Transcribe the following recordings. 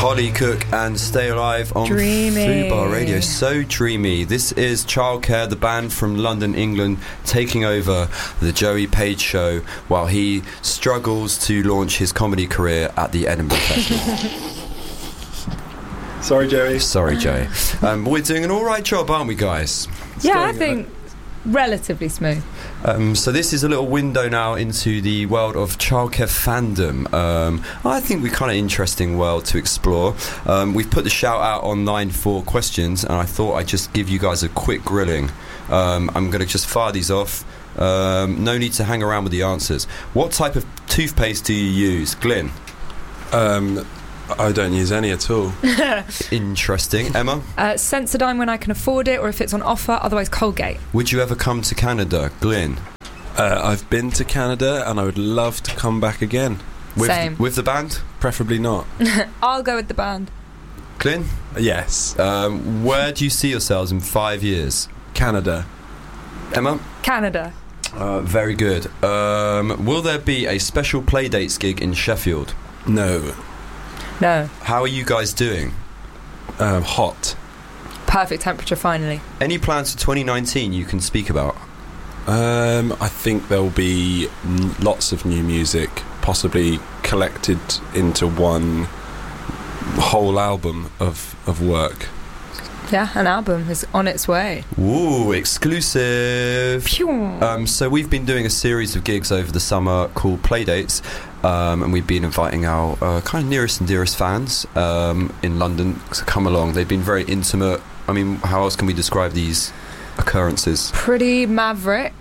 Holly Cook and Stay Alive on Fubar Radio. So dreamy. This is Childcare, the band from London, England, taking over the Joey Page show while he struggles to launch his comedy career at the Edinburgh Festival. Sorry, Joey. Sorry, Joey. We're doing an alright job, aren't we, guys? I think relatively smooth. So this is a little window now into the world of childcare fandom. I think we're kind of interesting world to explore. We've put the shout out online for questions, and I thought I'd just give you guys a quick grilling. I'm going to just fire these off. No need to hang around with the answers. What type of toothpaste do you use, Glyn? I don't use any at all. Interesting. Emma? Sensodyne when I can afford it, or if it's on offer, otherwise Colgate. Would you ever come to Canada, Glyn? I've been to Canada and I would love to come back again. Same. With the band? Preferably not. I'll go with the band. Glyn? Yes. Where do you see yourselves in 5 years? Canada. Emma? Canada. Very good. Will there be a special Playdates gig in Sheffield? No. No. How are you guys doing? Hot. Perfect temperature, finally. Any plans for 2019 you can speak about? I think there'll be lots of new music, possibly collected into one whole album of work. Yeah, an album is on its way. Ooh, exclusive. So we've been doing a series of gigs over the summer called Playdates, and we've been inviting our kind of nearest and dearest fans in London to come along. They've been very intimate. I mean, how else can we describe these occurrences? Pretty maverick.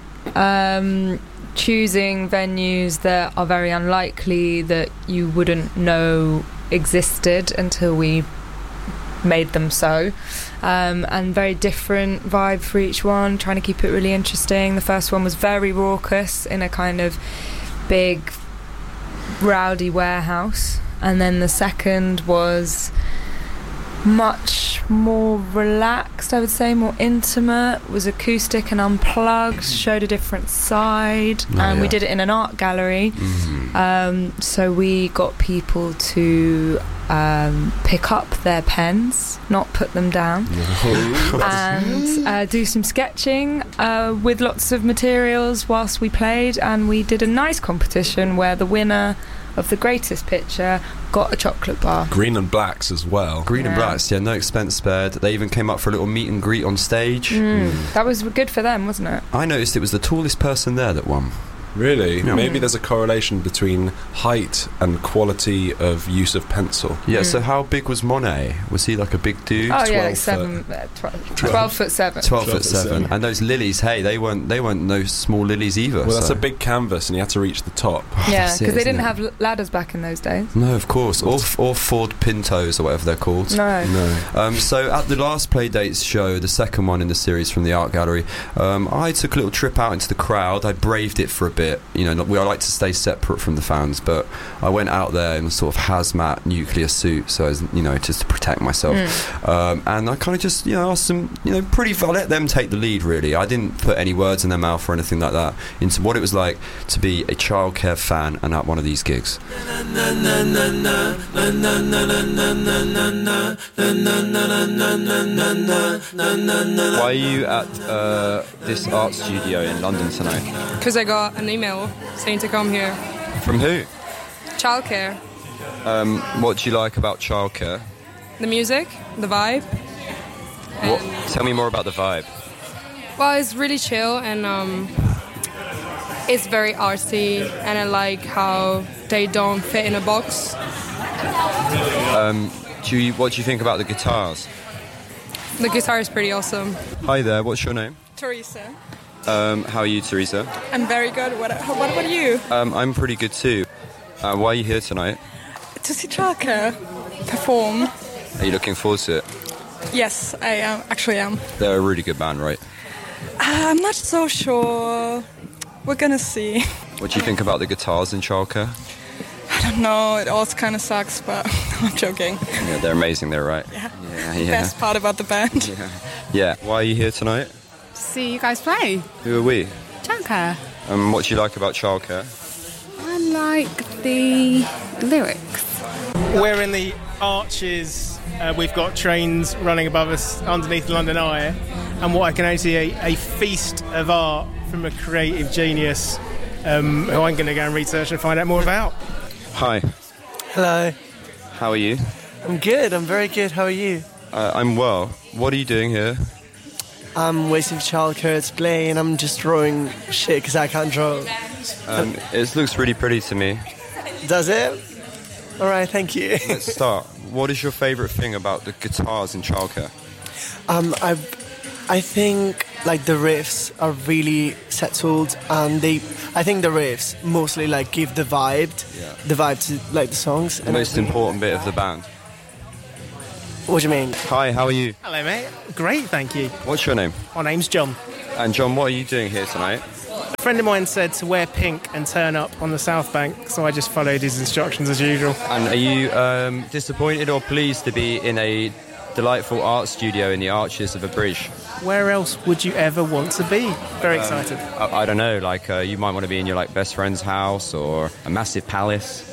Choosing venues that are very unlikely that you wouldn't know existed until we made them so, and very different vibe for each one, trying to keep it really interesting. The first one was very raucous in a kind of big rowdy warehouse, and then the second was much more relaxed, I would say, more intimate, was acoustic and unplugged, showed a different side, and we did it in an art gallery. So we got people to pick up their pens, not put them down, and do some sketching with lots of materials whilst we played, and we did a nice competition where the winner of the greatest picture got a chocolate bar. Green and blacks as well. Green and blacks, yeah, no expense spared. They even came up for a little meet and greet on stage. That was good for them, wasn't it? I noticed it was the tallest person there that won. Really? Yeah. Maybe there's a correlation between height and quality of use of pencil. Yeah, so how big was Monet? Was he like a big dude? Oh yeah, like 12 foot 7. 12 foot 7. And those lilies, hey, they weren't no small lilies either. Well, that's a big canvas and you had to reach the top. Yeah, because they didn't have ladders back in those days. No, of course. Or Ford Pintos or whatever they're called. No. So at the last Playdates show, the second one in the series from the art gallery, I took a little trip out into the crowd. I braved it for a bit. You know, I like to stay separate from the fans, but I went out there in a sort of hazmat nuclear suit, so as you know, just to protect myself. And I kind of just, asked them, I let them take the lead. Really, I didn't put any words in their mouth or anything like that into what it was like to be a childcare fan and at one of these gigs. Why are you at this art studio in London tonight? Because I got an email saying to come here. From who? Childcare. What do you like about childcare? The music, the vibe. Tell me more about the vibe. Well, it's really chill and it's very artsy, and I like how they don't fit in a box. What do you think about the guitars? The guitar is pretty awesome. Hi there, what's your name? Teresa. How are you, Teresa? I'm very good. What about you? I'm pretty good too. Why are you here tonight? To see Childcare perform. Are you looking forward to it? Yes, I actually am. They're a really good band, right? I'm not so sure. We're gonna see. What do you think about the guitars in childcare? I don't know, it all kind of sucks, but I'm joking. Yeah, they're amazing, they're right. Yeah. Yeah. Best part about the band. Yeah. Why are you here tonight? To see you guys play. Who are we? Childcare. What do you like about childcare? I like the lyrics. We're in the arches, we've got trains running above us underneath London Eye, and what I can only see a feast of art from a creative genius who I'm going to go and research and find out more about. Hi, Hello. how are you? I'm good. I'm very good. How are you? I'm well. What are you doing here? I'm waiting for childcare to play, and I'm just drawing shit because I can't draw. It looks really pretty to me. Does it? All right. Thank you. Let's start. What is your favourite thing about the guitars in childcare? I think like the riffs are really settled, and I think the riffs mostly like give the vibe to like the songs. The most important bit of the band. What do you mean? Hi, how are you? Hello, mate. Great, thank you. What's your name? My name's John. And John, what are you doing here tonight? A friend of mine said to wear pink and turn up on the South Bank, so I just followed his instructions as usual. And are you disappointed or pleased to be in a delightful art studio in the arches of a bridge? Where else would you ever want to be? Very excited. I don't know, like you might want to be in your like best friend's house or a massive palace.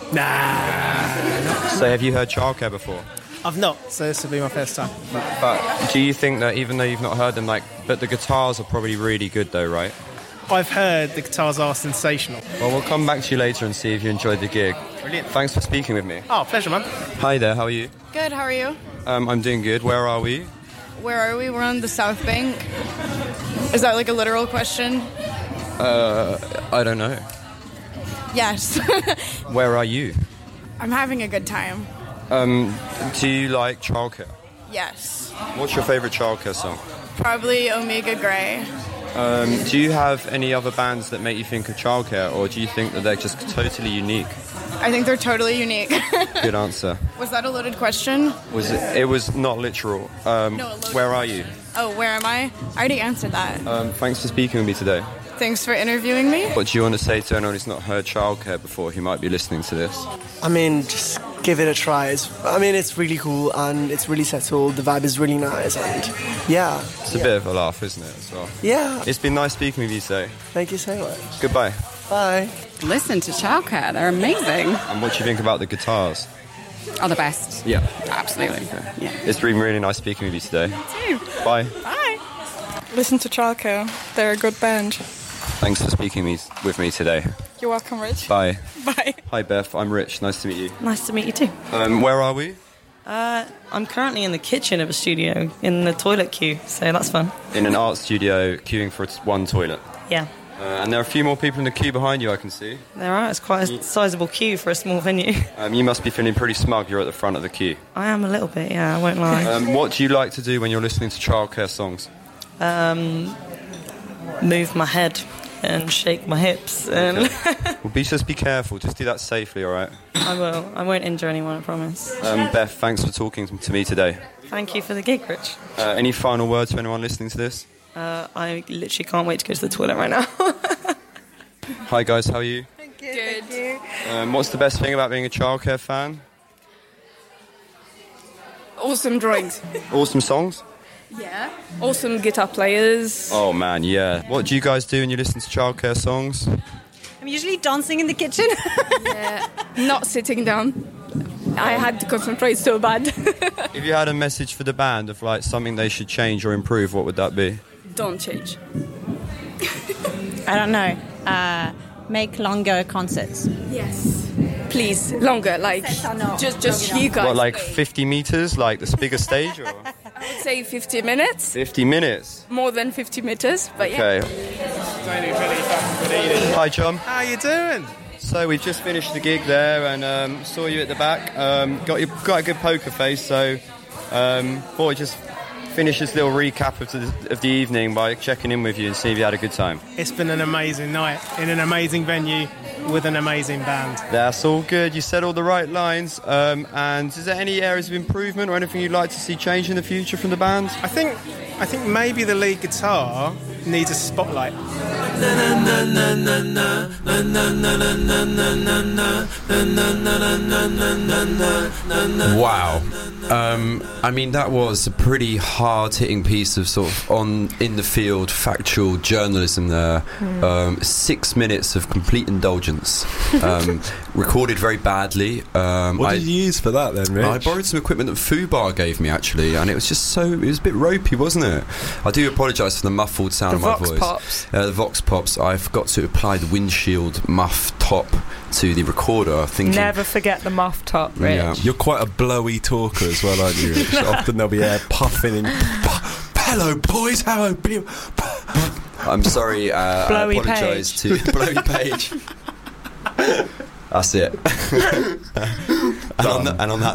Nah. So have you heard childcare before? I've not, so this will be my first time. But do you think that even though you've not heard them, but the guitars are probably really good though, right? I've heard the guitars are sensational. Well, we'll come back to you later and see if you enjoyed the gig. Brilliant. Thanks for speaking with me. Oh, pleasure, man. Hi there, how are you? Good, how are you? I'm doing good. Where are we? Where are we? We're on the South Bank. Is that like a literal question? I don't know. Yes. Where are you? I'm having a good time. Do you like childcare? Yes. What's your favourite childcare song? Probably Omega Grey. Do you have any other bands that make you think of childcare, or do you think that they're just totally unique? I think they're totally unique. Good answer. Was that a loaded question? It was not literal. Where are you? Oh, where am I? I already answered that. Thanks for speaking with me today. Thanks for interviewing me. What do you want to say to anyone who's not heard childcare before who might be listening to this? I mean, just give it a try. It's really cool, and it's really settled. The vibe is really nice, and yeah. It's a bit of a laugh, isn't it, as well? Yeah. It's been nice speaking with you today. Thank you so much. Goodbye. Bye. Listen to childcare. They're amazing. And what do you think about the guitars? Are the best. Yeah. Absolutely. Yeah. It's been really nice speaking with you today. You too. Bye. Bye. Listen to Childcare. They're a good band. Thanks for speaking with me today. You're welcome, Rich. Bye. Bye. Hi, Beth. I'm Rich. Nice to meet you. Nice to meet you too. Where are we? I'm currently in the kitchen of a studio in the toilet queue, so that's fun. In an art studio, queuing for one toilet. Yeah, And there are a few more people in the queue behind you, I can see. there are. It's quite a sizable queue for a small venue. You must be feeling pretty smug. You're at the front of the queue. I am a little bit, yeah, I won't lie. What do you like to do when you're listening to childcare songs? Move my head and shake my hips, and Well, just be careful. Just do that safely, all right? I will. I won't injure anyone, I promise. Beth, thanks for talking to me today. Thank you for the gig, Rich. Any final words to anyone listening to this? I literally can't wait to go to the toilet right now. Hi, guys. How are you? Good. What's the best thing about being a childcare fan? Awesome drawings. Awesome songs? Yeah. Awesome guitar players. Oh, man, yeah. What do you guys do when you listen to childcare songs? I'm usually dancing in the kitchen. Yeah. Not sitting down. I had to concentrate so bad. If you had a message for the band of like something they should change or improve, what would that be? Don't change. I don't know. Make longer concerts. Yes. Please, longer, like just you guys. What, like 50 meters, like the bigger stage, or I would say 50 minutes. 50 minutes? More than 50 meters, but yeah. Okay. Hi, John. How you doing? So we've just finished the gig there, and saw you at the back. Got a good poker face, so thought I'd just finish this little recap of the evening by checking in with you and see if you had a good time. It's been an amazing night in an amazing venue with an amazing band. That's all good. You said all the right lines. And is there any areas of improvement or anything you'd like to see change in the future from the band? I think maybe the lead guitar needs a spotlight. Wow. I mean, that was a pretty hard-hitting piece of sort of in-the-field factual journalism there. 6 minutes of complete indulgence. Recorded very badly. What did you use for that then, Rich? I borrowed some equipment that Fubar gave me, actually, and it was just it was a bit ropey, wasn't it? I do apologise for the muffled sound of my voice. The Vox Pops. I forgot to apply the windshield muff top to the recorder. Never forget the muff top, Rich. Yeah. You're quite a blowy talker as well, aren't you, Rich? Often there'll be air puffing in. Hello, boys. How are you? I'm sorry. I apologise to Blowy Page. That's it. And on that